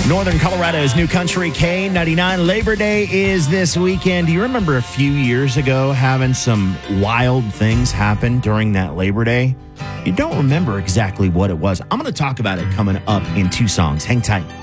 Northern Colorado's New Country K99. Labor Day is this weekend. Do you remember a few years ago having some wild things happen during that Labor Day? You don't remember exactly what it was. I'm going to talk about it coming up in two songs. Hang tight.